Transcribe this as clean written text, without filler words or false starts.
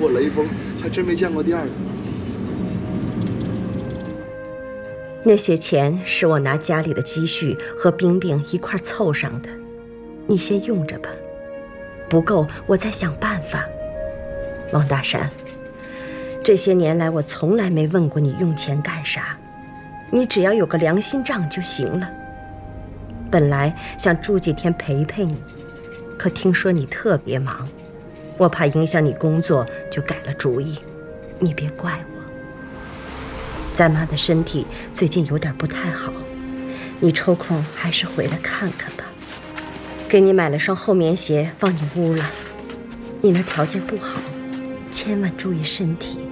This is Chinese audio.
或雷锋，还真没见过第二个。 那些钱是我拿家里的积蓄和冰冰一块凑上的，你先用着吧，不够我再想办法。王大山，这些年来我从来没问过你用钱干啥，你只要有个良心账就行了。本来想住几天陪陪你，可听说你特别忙，我怕影响你工作，就改了主意。你别怪我。咱妈的身体最近有点不太好，你抽空还是回来看看吧。给你买了双厚棉鞋放你屋了，你那条件不好，千万注意身体。